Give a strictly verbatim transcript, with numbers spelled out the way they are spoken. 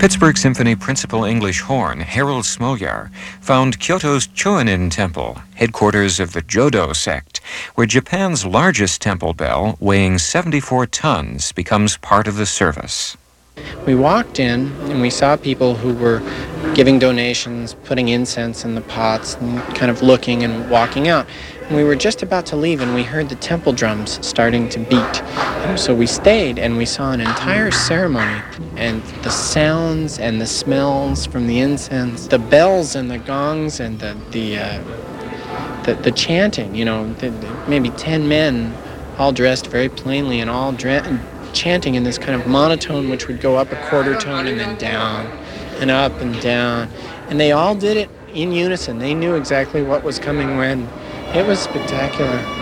Pittsburgh Symphony Principal English Horn Harold Smolyar found Kyoto's Choinin Temple, headquarters of the Jodo sect, where Japan's largest temple bell, weighing seventy-four tons, becomes part of the service. We walked in and we saw people who were giving donations, putting incense in the pots, and kind of looking and walking out. And we were just about to leave and we heard the temple drums starting to beat. And so we stayed and we saw an entire ceremony, and the sounds and the smells from the incense, the bells and the gongs and the the uh, the, the chanting, you know, the, maybe ten men all dressed very plainly and all dra- chanting in this kind of monotone which would go up a quarter tone and then down and up and down. And they all did it in unison. They knew exactly what was coming when. It was spectacular.